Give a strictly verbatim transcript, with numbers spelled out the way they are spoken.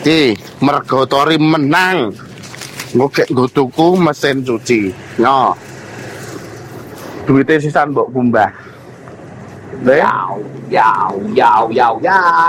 Iki mergo Tori menang. Nggo nggo tuku mesin cuci. Yo. Duite sisan mbok kumbah. Yau, yau, yau, yau, yau.